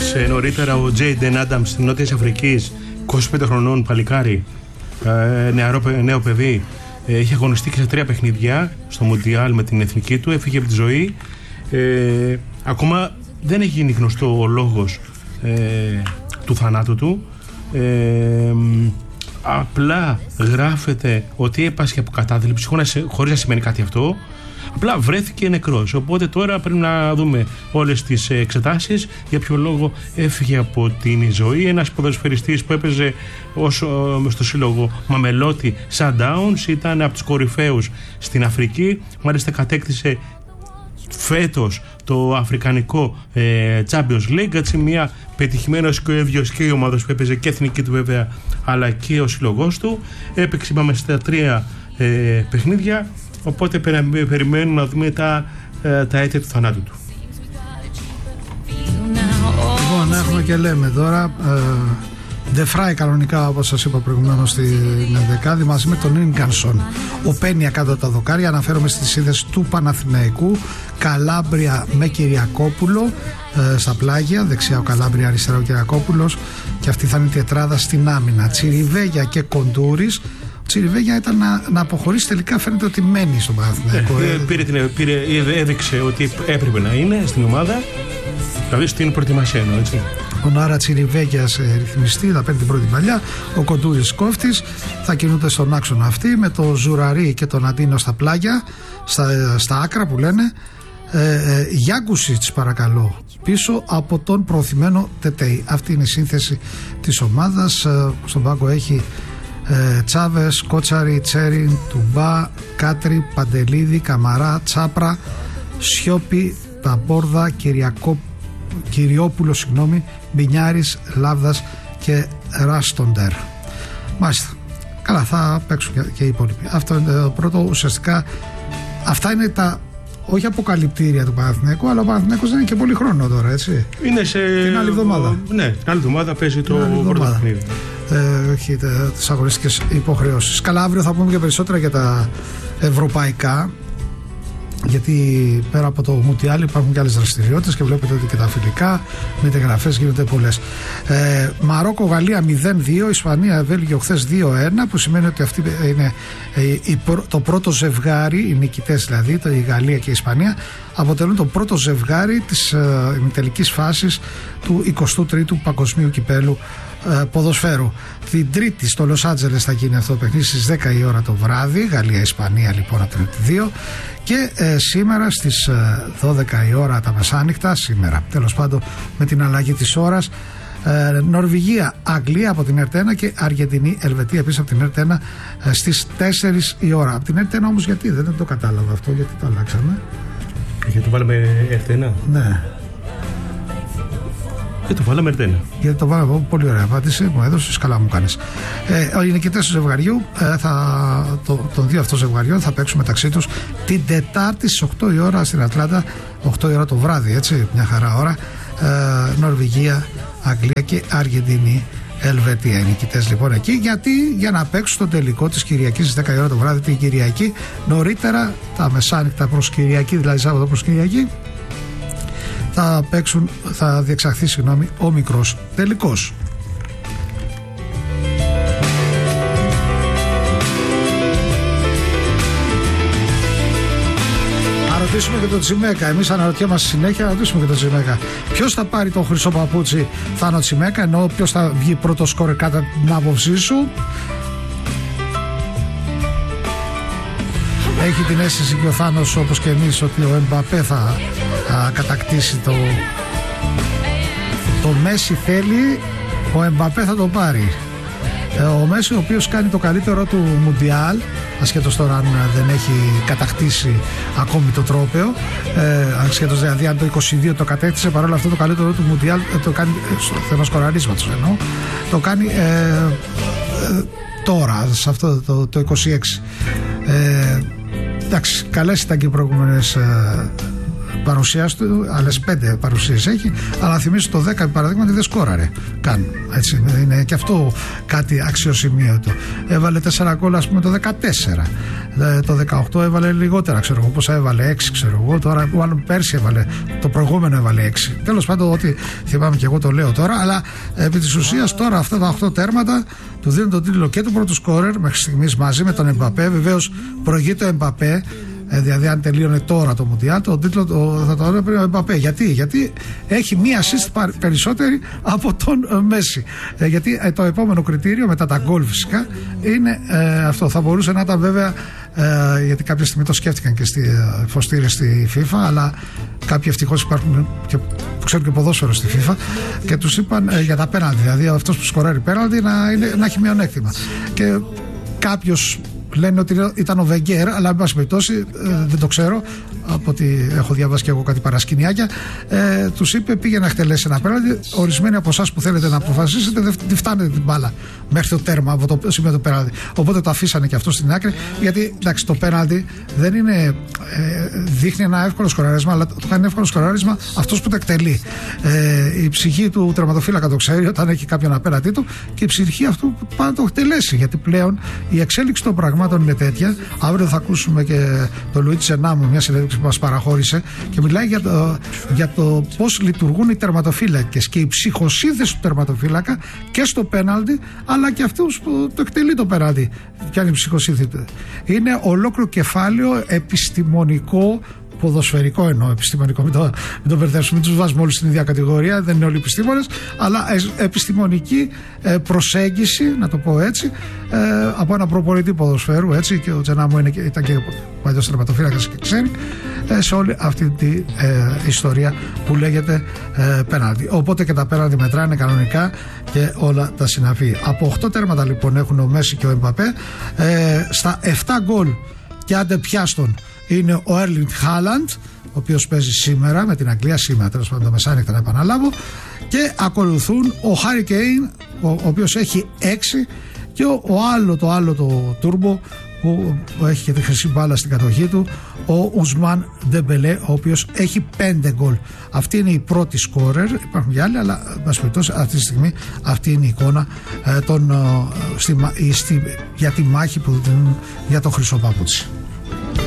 Νωρίτερα ο Τζέιντεν Άνταμς της Νότιας Αφρικής, 25 χρονών παλικάρι, νέο παιδί, είχε αγωνιστεί και σε 3 παιχνίδια στο Μουντιάλ με την εθνική του, έφυγε από τη ζωή. Ακόμα δεν έχει γίνει γνωστό ο λόγος του θανάτου του. Απλά γράφεται ότι έπασχε από κατάθλιψη, χωρίς να σημαίνει κάτι αυτό. Απλά βρέθηκε νεκρός. Οπότε τώρα πρέπει να δούμε όλες τις εξετάσεις για ποιο λόγο έφυγε από την ζωή. Ένας ποδοσφαιριστής που έπαιζε στο σύλλογο Μαμελότι Sundowns, ήταν από τους κορυφαίους στην Αφρική. Μάλιστα κατέκτησε φέτος το αφρικανικό Champions League, έτσι μια πετυχημένος και ο ίδιος και η ομάδα που έπαιζε και εθνική του βέβαια, αλλά και ο σύλλογός του. Έπαιξε, είπαμε, στα 3 παιχνίδια. Οπότε περιμένουμε να δούμε τα αίτια του θανάτου του. Λοιπόν, έχουμε και λέμε τώρα Ντεφράι κανονικά, όπως σας είπα προηγουμένως, στην ενδεκάδη μαζί με τον Ίνγκανσον. Ο Πένια κάτω από τα δοκάρια. Αναφέρομαι στη σύνδεση του Παναθηναϊκού. Καλάμπρια με Κυριακόπουλο στα πλάγια. Δεξιά ο Καλάμπρια, αριστερά ο Κυριακόπουλος. Και αυτή θα είναι η τετράδα στην άμυνα. Τσιριβέγια και Κοντούρης. Τσιριβέγια ήταν να αποχωρήσει, τελικά φαίνεται ότι μένει στον Παναθηναϊκό. Έδειξε ότι έπρεπε να είναι στην ομάδα, δηλαδή στην προετοιμασία εννοώ, έτσι. Ο Νάρα Τσιριβέγιας ρυθμιστή, θα παίρνει την πρώτη παλιά. Ο Κοντούρης κόφτης. Θα κινούνται στον άξονα αυτή με το Ζουραρί και τον Αντίνο στα πλάγια, στα άκρα που λένε. Γιάνκουσιτς παρακαλώ πίσω από τον προωθημένο Τετέι. Αυτή είναι η σύνθεση της ομάδας. Στον πάγκο έχει Τσάβες, Κότσαρη, Τσέριν, Τουμπά, Κάτρι, Παντελίδη, Καμαρά, Τσάπρα, Σιώπη, Ταμπόρδα, Κυριόπουλο, Μπινιάρης, Λάβδας και Ράστοντερ. Μάλιστα. Καλά, θα παίξουν και οι υπόλοιποι. Αυτό είναι το πρώτο. Ουσιαστικά αυτά είναι τα όχι αποκαλυπτήρια του Παναθηναϊκού, αλλά ο Παναθηναϊκός δεν είναι και πολύ χρόνο τώρα, έτσι. Είναι σε την άλλη εβδομάδα. Ναι, την άλλη εβδομάδα παίζει το πρώτο παιχνίδι. Έχει τις αγωνιστικές υποχρεώσεις. Καλά, αύριο θα πούμε και περισσότερα για τα ευρωπαϊκά, γιατί πέρα από το Μουντιάλ υπάρχουν και άλλες δραστηριότητες και βλέπετε ότι και τα φιλικά μεταγραφές γίνονται πολλές. Μαρόκο-Γαλλία 0-2, Ισπανία-Βέλγιο χθες 2-1, που σημαίνει ότι αυτή είναι το πρώτο ζευγάρι, οι νικητές δηλαδή, η Γαλλία και η Ισπανία αποτελούν το πρώτο ζευγάρι της ημιτελικής φάσης του 23ου Παγκοσμίου Κυπέλου ποδοσφαίρου. Την Τρίτη στο Λος Άντζελες θα γίνει αυτό το παιχνίδι στις 10 η ώρα το βράδυ. Γαλλία-Ισπανία λοιπόν από την 2. Και σήμερα στις 12 η ώρα τα μεσάνυχτα, σήμερα τέλος πάντων με την αλλαγή της ώρας, Νορβηγία-Αγγλία από την ΕΡΤ1 και Αργεντινή-Ελβετία επίσης από την ΕΡΤ1 στις 4 η ώρα. Από την ΕΡΤ1 όμως γιατί δεν το κατάλαβα αυτό, γιατί το αλλάξαμε. Γιατί το βάλαμε ΕΡΤ1. Ναι. Γιατί το βάλαμε ΕΡΤ1. Γιατί το βάλαμε, πολύ ωραία απάντηση, μου έδωσες, καλά μου κάνεις. Οι νικητές του ζευγαριού, των δύο αυτών ζευγαριών θα παίξουν μεταξύ τους την Τετάρτη στις 8 η ώρα στην Ατλάντα, 8 η ώρα το βράδυ, έτσι, μια χαρά ώρα. Νορβηγία, Αγγλία και Αργεντινή, Ελβετία. Οι νικητές λοιπόν εκεί, γιατί για να παίξουν το τελικό της Κυριακής στις 10 η ώρα το βράδυ την Κυριακή, νωρίτερα τα μεσάνυχτα προς Κυριακή, δηλαδή Σάββατο προς Κυριακή, θα διεξαχθεί ο μικρός τελικός. Να ρωτήσουμε και τον Τσιμέκα. Εμείς αναρωτιόμαστε συνέχεια, να ρωτήσουμε και τον Τσιμέκα. Ποιος θα πάρει τον χρυσό παπούτσι, Θάνο Τσιμέκα, ενώ ποιος θα βγει πρώτο σκόρερ κατά την άποψή σου. Έχει την αίσθηση και ο Θάνος, όπως και εμείς, ότι ο Εμπαπέ θα κατακτήσει το Μέση θέλει, ο Εμπαπέ θα το πάρει. Ο Μέση, ο οποίος κάνει το καλύτερο του Μουντιάλ, ασχέτως τώρα αν δεν έχει κατακτήσει ακόμη το τρόπαιο, ασχέτως δηλαδή αν το 22 το κατέκτησε, παρόλα αυτό το καλύτερο του Μουντιάλ το κάνει στο θέμα σκοραρίσματος, εννοώ, το κάνει τώρα, σε αυτό το 26. Εντάξει, καλές ήταν και οι προηγούμενες παρουσίας του, άλλες 5 παρουσίες έχει, αλλά να θυμίσω το 10 παραδείγματι δεν σκόραρε καν. Έτσι, είναι και αυτό κάτι αξιοσημείωτο. Έβαλε 4 γκολ, ας πούμε, το 14. Το 18 έβαλε λιγότερα, ξέρω εγώ πόσα έβαλε, 6 ξέρω εγώ. Τώρα, μάλλον πέρσι έβαλε, το προηγούμενο έβαλε 6. Τέλος πάντων, ό,τι θυμάμαι και εγώ το λέω τώρα, αλλά επί της ουσίας τώρα αυτά τα 8 τέρματα του δίνουν τον τίτλο και του πρώτου σκόρερ μέχρι στιγμής μαζί με τον Εμπαπέ. Βεβαίως προηγείται ο Εμπαπέ. Δηλαδή, αν τελείωνε τώρα το Μουντιάλ, το τίτλο θα το έπαιρνε ο Εμπαπέ. Γιατί έχει μία assist περισσότερη από τον Μέση. Γιατί το επόμενο κριτήριο, μετά τα γκολ φυσικά, είναι αυτό. Θα μπορούσε να ήταν βέβαια, γιατί κάποια στιγμή το σκέφτηκαν και υποστήριζε στη FIFA, αλλά κάποιοι ευτυχώς υπάρχουν που ξέρουν και ποδόσφαιρο στη FIFA και τους είπαν για τα πέναλτι. Δηλαδή, αυτός που σκοράρει πέναλτι να έχει μειονέκτημα. Και κάποιος λένε ότι ήταν ο Βεγγέρ, αλλά εν πάση περιπτώσει δεν το ξέρω, από ό,τι έχω διαβάσει και εγώ κάτι παρασκηνιάκια. Τους είπε πήγε να εκτελέσει ένα πέναλτι. Ορισμένοι από εσάς που θέλετε να αποφασίσετε δεν φτάνετε την μπάλα μέχρι το τέρμα από το σημείο του πέναλτι. Οπότε το αφήσανε και αυτό στην άκρη, γιατί εντάξει, το πέναλτι δεν είναι, δείχνει ένα εύκολο σκοράρισμα, αλλά το κάνει εύκολο σκοράρισμα αυτός που το εκτελεί. Η ψυχή του τερματοφύλακα το ξέρει όταν έχει κάποιον απέναντί του, και η ψυχή αυτού που πάει να το εκτελέσει. Γιατί πλέον η εξέλιξη των πραγμάτων είναι τέτοια. Αύριο θα ακούσουμε και τον Λουίτζι Ενάμου, μια συνέντευξη που μας παραχώρησε, και μιλάει για το πώς λειτουργούν οι τερματοφύλακες και η ψυχοσύνθεση του τερματοφύλακα και στο πέναλτι, αλλά και αυτούς που το εκτελεί το πέναλτι. Ποια είναι η ψυχοσύνθεση? Είναι ολόκληρο κεφάλαιο επιστημονικό, ποδοσφαιρικό εννοώ, επιστημονικό, μην το μπερδέψουμε, μην τους βάζουμε όλους στην ίδια κατηγορία, δεν είναι όλοι επιστήμονες, αλλά επιστημονική προσέγγιση, να το πω έτσι, από ένα προπονητή ποδοσφαίρου, έτσι, και ο Τζενάμου ήταν και παλιός τερματοφύλακας και ξέρει, σε όλη αυτή τη ιστορία που λέγεται πέναλτι. Οπότε και τα πέναλτι μετράνε κανονικά και όλα τα συναφή. Από 8 τέρματα λοιπόν έχουν ο Μέση και ο Εμπαπέ, στα 7 γκολ και άντε πιάστον είναι ο Έρλινγκ Χάλαντ, ο οποίος παίζει σήμερα με την Αγγλία, σήμερα τέλος πάντων το μεσάνυχτα να επαναλάβω, και ακολουθούν ο Χάρι Κέιν, ο οποίος έχει 6, και το άλλο το τούρμπο που έχει και τη χρυσή μπάλα στην κατοχή του, ο Ουσμάν Ντεμπελέ, ο οποίος έχει 5 γκολ. Αυτή είναι η πρώτη σκόρερ, υπάρχουν και άλλοι, αλλά αυτή τη στιγμή αυτή είναι η εικόνα για τη μάχη που δίνουν για το χρυσό παπούτσι.